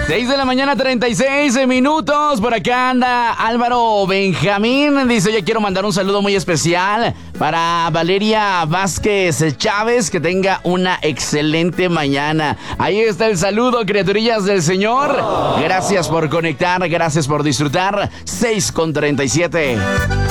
6 de la mañana, 36 minutos. Por acá anda Álvaro Benjamín. Dice, yo quiero mandar un saludo muy especial para Valeria Vázquez Chávez. Que tenga una excelente mañana. Ahí está el saludo, criaturillas del Señor. Gracias por conectar, gracias por disfrutar. 6:37.